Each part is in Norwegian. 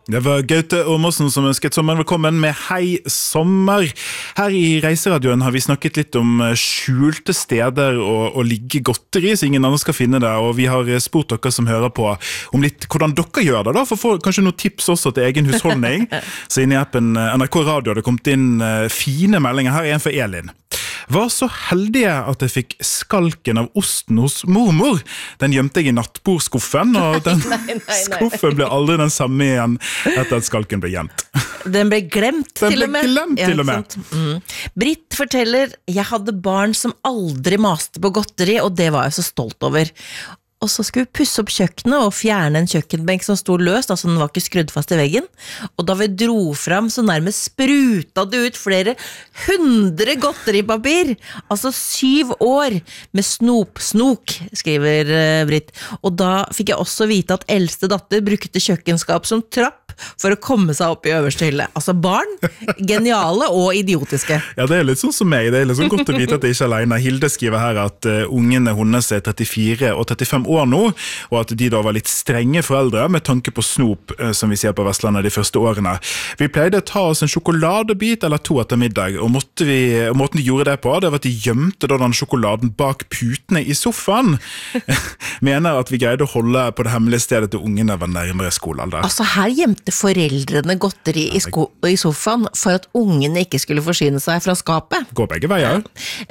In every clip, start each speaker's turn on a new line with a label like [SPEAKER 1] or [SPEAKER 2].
[SPEAKER 1] Det var Gaute Ormåsen som ønsket sommeren velkommen med Hei Sommer. Her i Reiseradioen har vi snakket litt om skjulte steder og ligge godteri, så ingen andre skal finne det. Og vi har spurt dere som hører på om litt hvordan dere gjør det, da, for å få kanskje noen tips også til egen husholdning. Så inne i appen NRK Radio har det kommet inn fine meldinger. Her er en for Elin. Var så heldig at jeg fikk skalken av osten hos mormor. Den gjemte jeg i nattbordskuffen, og den skuffen ble aldri den samme igjen etter at skalken ble gjemt.
[SPEAKER 2] Den ble glemt til og med.
[SPEAKER 1] Til og med.
[SPEAKER 2] Britt forteller, jeg hadde barn som aldri maste på godteri, og det var jeg så stolt over. Og så skulle vi pusse opp kjøkkenet og fjerne en kjøkkenbenk som stod løst, altså den var ikke skrudd fast i veggen. Og da vi dro fram, så nærmest spruta det ut flere 100 godteripapir. Altså 7 år med snop-snok, skriver Britt. Og da fikk jeg også vite at eldste datter brukte kjøkkenskap som trapp for å komme seg opp i øverste hylle. Altså barn, geniale og idiotiske.
[SPEAKER 1] Ja, det er litt sånn som meg. Det er litt sånn godt å vite at jeg ikke er alene. Hilde skriver her at ungene hennes er 34 og 35 år nå, og at de da var litt strenge foreldre med tanke på snop, som vi ser på Vestlandet de første årene. Vi pleide å ta oss en sjokoladebit eller 2 etter middag, og måten de gjorde det på, det var at de gjemte da den sjokoladen bak putene i sofaen. Mener at vi greide å holde på det hemmelige stedet til ungene var nærmere skolealder.
[SPEAKER 2] Altså her gjemte foreldrene godteri i sofaen for at ungene ikke skulle forsyne seg fra skapet.
[SPEAKER 1] Går begge veier.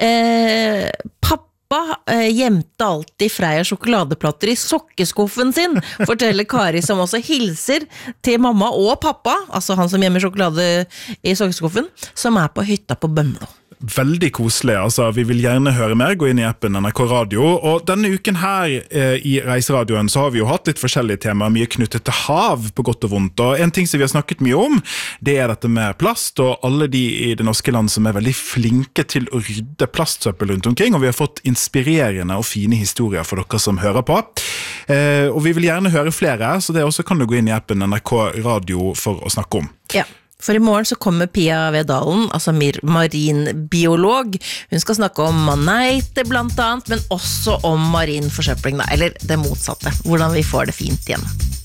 [SPEAKER 2] Pappa gjemte alltid Freia sjokoladeplatter i sokkeskuffen sin, forteller Kari, som også hilser til mamma og pappa, altså han som gjemmer sjokolade i sokkeskuffen, som er på hytta på Bømlo.
[SPEAKER 1] Veldig koselig, altså vi vil gjerne høre mer, gå inn i appen NRK Radio, og denne uken her i Reiseradioen så har vi jo hatt litt forskjellige temaer, mye knyttet til hav på godt og vondt, og en ting som vi har snakket mye om, det er dette med plast, og alle de i det norske land som er veldig flinke til å rydde plastsøppel rundt omkring, og vi har fått inspirerende og fine historier for dere som hører på, og vi vil gjerne høre flere, så det også kan du gå inn i appen NRK Radio for å snakke om.
[SPEAKER 2] Ja. For i morgen så kommer Pia Vedalen, altså marinbiolog. Hun skal snakke om maneite blant annet, men også om marin forsøpling, eller det motsatte. Hvordan vi får det fint igjen.